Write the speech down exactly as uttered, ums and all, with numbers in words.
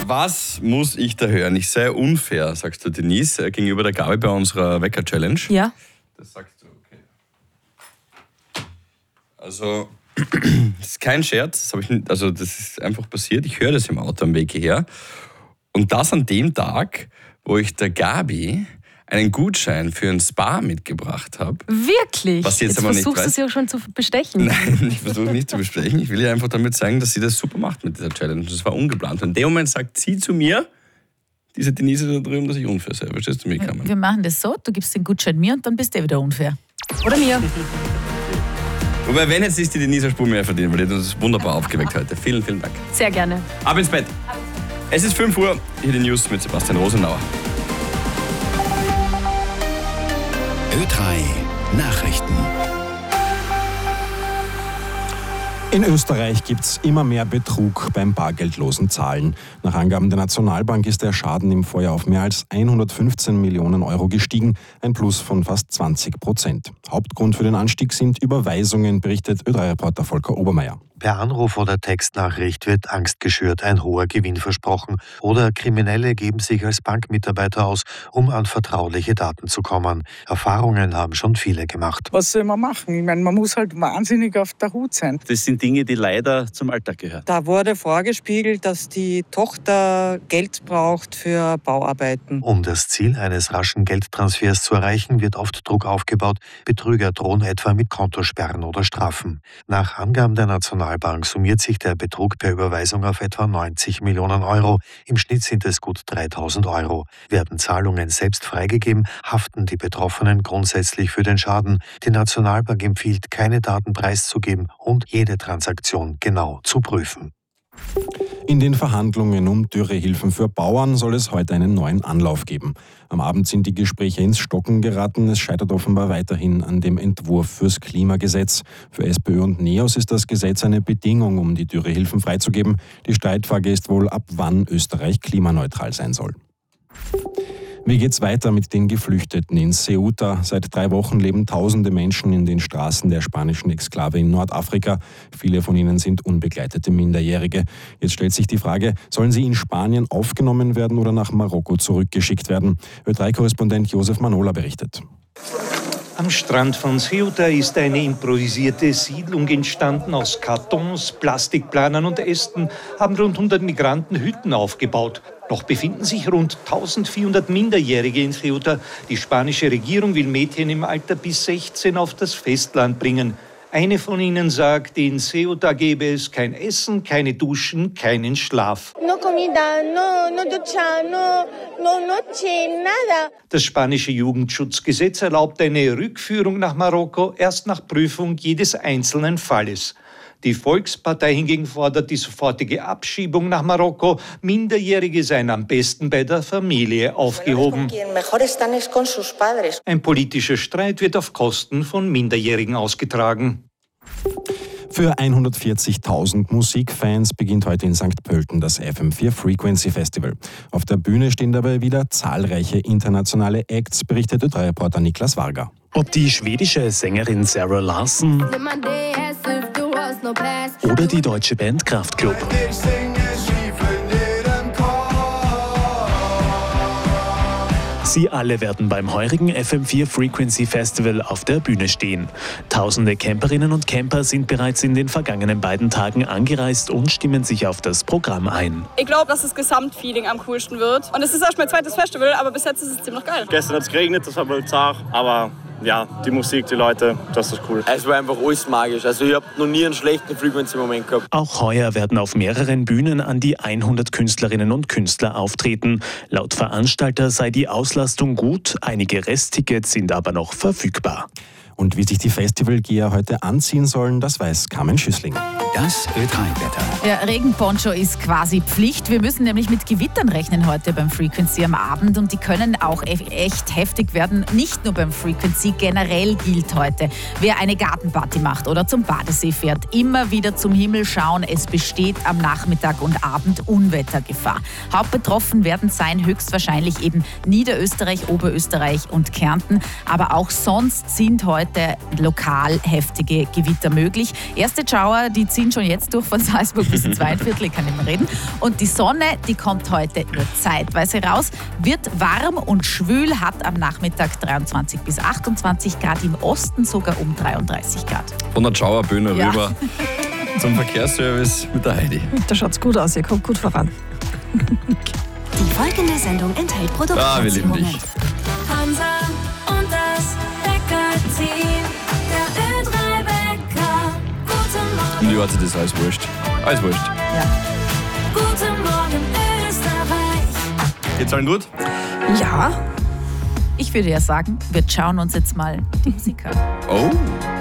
Was muss ich da hören? Ich sei unfair, sagst du, Denise, äh, gegenüber der Gabi bei unserer Wecker-Challenge. Ja. Das sagst du, okay. Also, das ist kein Scherz, das, hab ich nicht, also das ist einfach passiert. Ich höre das im Auto am Weg hierher. Und das an dem Tag, wo ich der Gabi einen Gutschein für ein Spa mitgebracht habe. Wirklich? Was jetzt, jetzt aber versuchst du sie auch schon zu bestechen. Nein, ich versuche nicht zu bestechen. Ich will ihr einfach damit zeigen, dass sie das super macht mit dieser Challenge. Das war ungeplant. Und in dem Moment sagt sie zu mir, diese Denise da drüben, dass ich unfair sei. Verstehst du mich, Carmen? Wir machen das so, du gibst den Gutschein mir und dann bist du wieder unfair. Oder mir. Wobei, wenn jetzt ist die Denise eine Spur mehr verdient, weil die hat uns wunderbar aufgeweckt heute. Vielen, vielen Dank. Sehr gerne. Ab ins Bett. Es ist fünf Uhr, hier die News mit Sebastian Rosenauer. Ö drei Nachrichten. In Österreich gibt es immer mehr Betrug beim bargeldlosen Zahlen. Nach Angaben der Nationalbank ist der Schaden im Vorjahr auf mehr als hundertfünfzehn Millionen Euro gestiegen, ein Plus von fast zwanzig Prozent. Hauptgrund für den Anstieg sind Überweisungen, berichtet Ö drei Reporter Volker Obermeier. Per Anruf oder Textnachricht wird Angst geschürt, ein hoher Gewinn versprochen oder Kriminelle geben sich als Bankmitarbeiter aus, um an vertrauliche Daten zu kommen. Erfahrungen haben schon viele gemacht. Was soll man machen? Ich meine, man muss halt wahnsinnig auf der Hut sein. Das sind Dinge, die leider zum Alltag gehören. Da wurde vorgespiegelt, dass die Tochter Geld braucht für Bauarbeiten. Um das Ziel eines raschen Geldtransfers zu erreichen, wird oft Druck aufgebaut. Betrüger drohen etwa mit Kontosperren oder Strafen. Nach Angaben der Nationalbank summiert sich der Betrug per Überweisung auf etwa neunzig Millionen Euro. Im Schnitt sind es gut dreitausend Euro. Werden Zahlungen selbst freigegeben, haften die Betroffenen grundsätzlich für den Schaden. Die Nationalbank empfiehlt, keine Daten preiszugeben und jede Transaktion genau zu prüfen. In den Verhandlungen um Dürrehilfen für Bauern soll es heute einen neuen Anlauf geben. Am Abend sind die Gespräche ins Stocken geraten. Es scheitert offenbar weiterhin an dem Entwurf fürs Klimagesetz. Für SPÖ und NEOS ist das Gesetz eine Bedingung, um die Dürrehilfen freizugeben. Die Streitfrage ist wohl, ab wann Österreich klimaneutral sein soll. Wie geht's weiter mit den Geflüchteten in Ceuta? Seit drei Wochen leben tausende Menschen in den Straßen der spanischen Exklave in Nordafrika. Viele von ihnen sind unbegleitete Minderjährige. Jetzt stellt sich die Frage, sollen sie in Spanien aufgenommen werden oder nach Marokko zurückgeschickt werden? Ö drei Korrespondent Josef Manola berichtet. Am Strand von Ceuta ist eine improvisierte Siedlung entstanden. Aus Kartons, Plastikplanern und Ästen haben rund hundert Migranten Hütten aufgebaut. Noch befinden sich rund eintausendvierhundert Minderjährige in Ceuta. Die spanische Regierung will Mädchen im Alter bis sechzehn auf das Festland bringen. Eine von ihnen sagt, in Ceuta gäbe es kein Essen, keine Duschen, keinen Schlaf. No comida, no, no ducha, no, no noche, nada. Das spanische Jugendschutzgesetz erlaubt eine Rückführung nach Marokko erst nach Prüfung jedes einzelnen Falles. Die Volkspartei hingegen fordert die sofortige Abschiebung nach Marokko. Minderjährige seien am besten bei der Familie aufgehoben. Ein politischer Streit wird auf Kosten von Minderjährigen ausgetragen. Für hundertvierzigtausend Musikfans beginnt heute in Sankt Pölten das F M vier Frequency Festival. Auf der Bühne stehen dabei wieder zahlreiche internationale Acts, berichtet Ö drei Reporter Niklas Varga. Ob die schwedische Sängerin Sarah Larsson oder die deutsche Band Kraftklub. Sie alle werden beim heurigen F M vier Frequency Festival auf der Bühne stehen. Tausende Camperinnen und Camper sind bereits in den vergangenen beiden Tagen angereist und stimmen sich auf das Programm ein. Ich glaube, dass das Gesamtfeeling am coolsten wird. Und es ist erst mein zweites Festival, aber bis jetzt ist es ziemlich geil. Gestern hat es geregnet, das war wohl zart, aber ja, die Musik, die Leute, das ist cool. Es war einfach alles magisch. Also ich habe noch nie einen schlechten Frequency-Moment gehabt. Auch heuer werden auf mehreren Bühnen an die hundert Künstlerinnen und Künstler auftreten. Laut Veranstalter sei die Auslastung gut, einige Resttickets sind aber noch verfügbar. Und wie sich die Festivalgeher heute anziehen sollen, das weiß Carmen Schüssling. Das Ö drei Wetter. Ja, Regenponcho ist quasi Pflicht. Wir müssen nämlich mit Gewittern rechnen heute beim Frequency am Abend und die können auch echt heftig werden. Nicht nur beim Frequency, generell gilt heute, wer eine Gartenparty macht oder zum Badesee fährt, immer wieder zum Himmel schauen. Es besteht am Nachmittag und Abend Unwettergefahr. Hauptbetroffen werden sein höchstwahrscheinlich eben Niederösterreich, Oberösterreich und Kärnten. Aber auch sonst sind heute heute lokal heftige Gewitter möglich. Erste Schauer, die ziehen schon jetzt durch von Salzburg bis ins Weinviertel, ich kann nicht mehr reden. Und die Sonne, die kommt heute nur zeitweise raus, wird warm und schwül, hat am Nachmittag dreiundzwanzig bis achtundzwanzig Grad, im Osten sogar um dreiunddreißig Grad. Von der Schauerbühne Ja. rüber zum Verkehrsservice mit der Heidi. Da schaut's gut aus, ihr kommt gut voran. Die folgende Sendung enthält Ah, wir lieben Produktplatzierungen. dich. Hansa und das Bäcker-Team. Der Ö drei Bäcker. Guten Morgen. Und die Orte, das ist alles wurscht. Alles wurscht. Guten Morgen, Österreich. Geht's allen gut? Ja. Ich würde ja sagen, wir schauen uns jetzt mal die Musik an. Oh.